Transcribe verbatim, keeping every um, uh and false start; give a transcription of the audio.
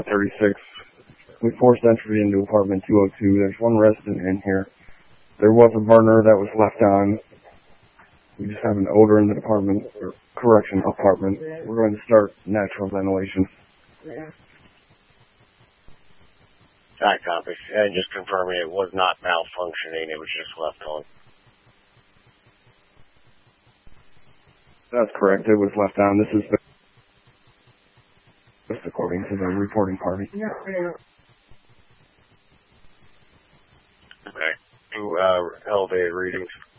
thirty-six. We forced entry into apartment two oh two. There's one resident in here. There was a burner that was left on. We just have an odor in the apartment, or correction, apartment. We're going to start natural ventilation. I copy. And just confirming it was not malfunctioning, it was just left on. That's correct, it was left on. This is just according to the reporting party. Okay. You uh, elevated readings.